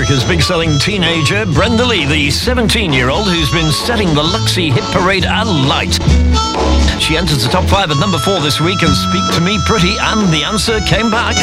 America's big-selling teenager, Brenda Lee, the 17-year-old who's been setting the Luxy hit parade alight. She enters the top 5 at number 4 this week and Speak to Me Pretty, and the answer came back.